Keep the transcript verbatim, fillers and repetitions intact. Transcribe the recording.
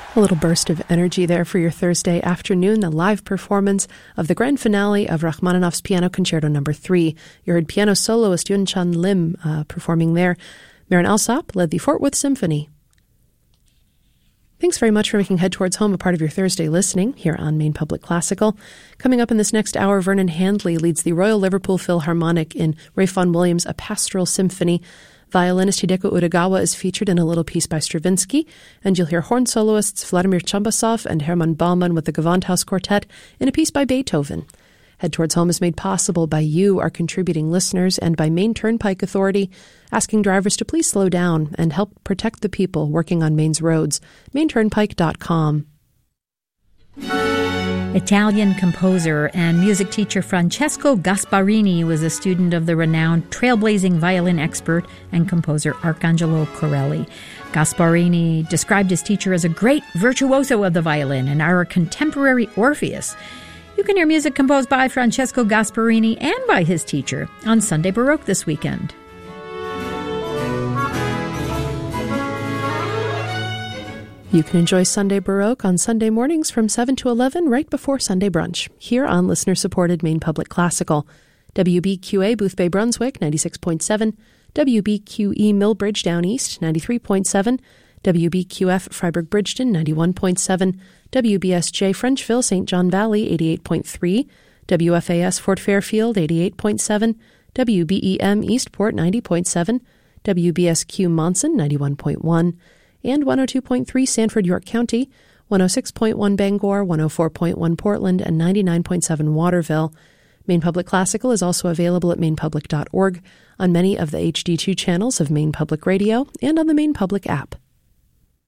A little burst of energy there for your Thursday afternoon, the live performance of the grand finale of Rachmaninoff's Piano Concerto Number three. You heard piano soloist Yun Chan Lim uh, performing there. Maren Alsop led the Fort Worth Symphony. Thanks very much for making Head Towards Home a part of your Thursday listening here on Maine Public Classical. Coming up in this next hour, Vernon Handley leads the Royal Liverpool Philharmonic in Ralph Vaughan Williams' A Pastoral Symphony. Violinist Hideko Utagawa is featured in a little piece by Stravinsky, and you'll hear horn soloists Vladimir Chambasov and Hermann Baumann with the Gewandhaus Quartet in a piece by Beethoven. Head Towards Home is made possible by you, our contributing listeners, and by Maine Turnpike Authority, asking drivers to please slow down and help protect the people working on Maine's roads. maine turnpike dot com. Italian composer and music teacher Francesco Gasparini was a student of the renowned trailblazing violin expert and composer Arcangelo Corelli. Gasparini described his teacher as a great virtuoso of the violin and our contemporary Orpheus. You can hear music composed by Francesco Gasparini and by his teacher on Sunday Baroque this weekend. You can enjoy Sunday Baroque on Sunday mornings from seven to eleven right before Sunday brunch, here on listener-supported Maine Public Classical. W B Q A Boothbay Brunswick, ninety-six point seven, W B Q E Millbridge Down East, ninety-three point seven, W B Q F Freiburg Bridgeton, ninety-one point seven, W B S J Frenchville Saint John Valley, eighty-eight point three, W F A S Fort Fairfield, eighty-eight point seven, W B E M Eastport, ninety point seven, W B S Q Monson, ninety-one point one, and one oh two point three Sanford, York County, one oh six point one Bangor, one oh four point one Portland, and ninety-nine point seven Waterville. Maine Public Classical is also available at maine public dot org, on many of the H D two channels of Maine Public Radio, and on the Maine Public app.